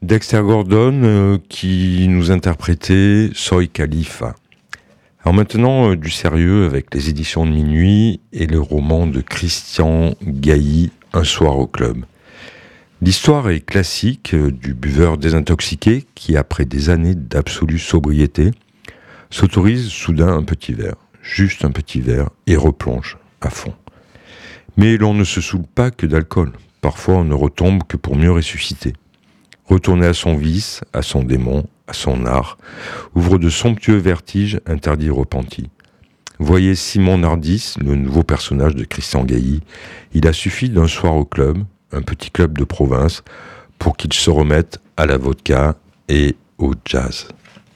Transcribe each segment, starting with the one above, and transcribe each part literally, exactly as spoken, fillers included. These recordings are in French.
Dexter Gordon euh, qui nous interprétait Soy Khalifa. Alors maintenant, euh, du sérieux avec les éditions de Minuit et le roman de Christian Gailly, Un soir au club. L'histoire est classique euh, du buveur désintoxiqué qui, après des années d'absolue sobriété, s'autorise soudain un petit verre, juste un petit verre, et replonge à fond. Mais l'on ne se saoule pas que d'alcool. Parfois, on ne retombe que pour mieux ressusciter. Retourner à son vice, à son démon, à son art, ouvre de somptueux vertiges interdits repentis. Voyez Simon Nardis, le nouveau personnage de Christian Gailly. Il a suffi d'un soir au club, un petit club de province, pour qu'il se remette à la vodka et au jazz.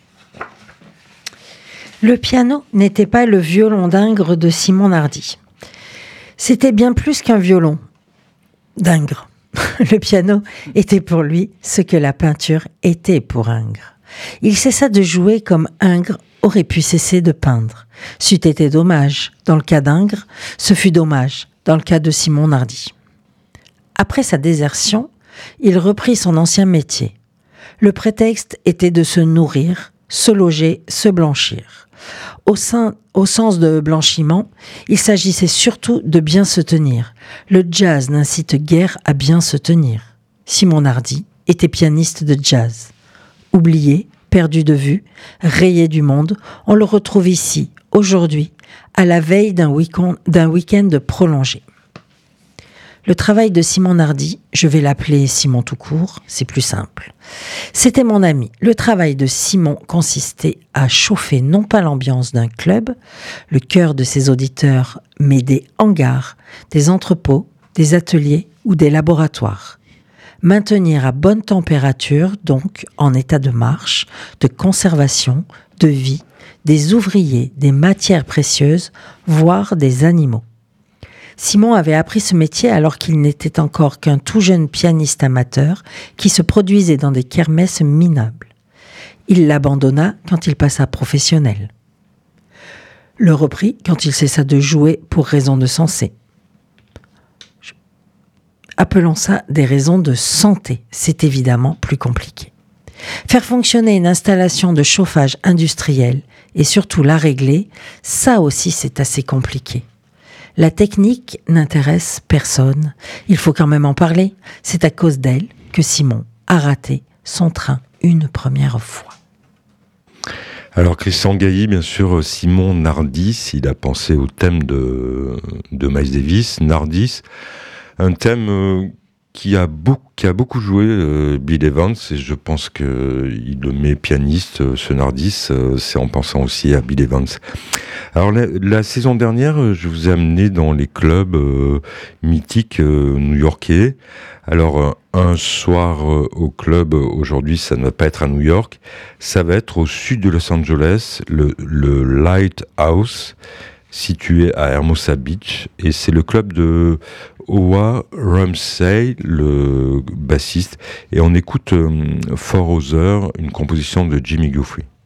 Le piano n'était pas le violon d'Ingres de Simon Nardi. C'était bien plus qu'un violon d'Ingres. Le piano était pour lui ce que la peinture était pour Ingres. Il cessa de jouer comme Ingres aurait pu cesser de peindre. C'eût été dommage. Dans le cas d'Ingres, ce fut dommage. Dans le cas de Simon Nardi. Après sa désertion, il reprit son ancien métier. Le prétexte était de se nourrir, se loger, se blanchir. Au, sein, au sens de blanchiment, il s'agissait surtout de bien se tenir. Le jazz n'incite guère à bien se tenir. Simon Nardi était pianiste de jazz. Oublié, perdu de vue, rayé du monde, on le retrouve ici, aujourd'hui, à la veille d'un week-end, d'un week-end prolongé. Le travail de Simon Nardi, je vais l'appeler Simon tout court, c'est plus simple. C'était mon ami. Le travail de Simon consistait à chauffer non pas l'ambiance d'un club, le cœur de ses auditeurs, mais des hangars, des entrepôts, des ateliers ou des laboratoires. Maintenir à bonne température, donc en état de marche, de conservation, de vie, des ouvriers, des matières précieuses, voire des animaux. Simon avait appris ce métier alors qu'il n'était encore qu'un tout jeune pianiste amateur qui se produisait dans des kermesses minables. Il l'abandonna quand il passa professionnel. Le reprit quand il cessa de jouer pour raison de santé. Appelons ça des raisons de santé, c'est évidemment plus compliqué. Faire fonctionner une installation de chauffage industriel et surtout la régler, ça aussi c'est assez compliqué. La technique n'intéresse personne. Il faut quand même en parler. C'est à cause d'elle que Simon a raté son train une première fois. Alors Christian Gailly, bien sûr, Simon Nardis, il a pensé au thème de, de Miles Davis, Nardis, un thème euh, qui, a beaucoup, qui a beaucoup joué euh, Bill Evans, et je pense qu'il le met pianiste, euh, ce Nardis, euh, c'est en pensant aussi à Bill Evans. Alors la, la saison dernière, je vous ai amené dans les clubs euh, mythiques euh, new-yorkais. Alors euh, un soir euh, au club, aujourd'hui ça ne va pas être à New York, ça va être au sud de Los Angeles, le, le Lighthouse, situé à Hermosa Beach, et c'est le club de Owa Ramsey, le bassiste, et on écoute euh, Four Other, une composition de Jimmy Guthrie.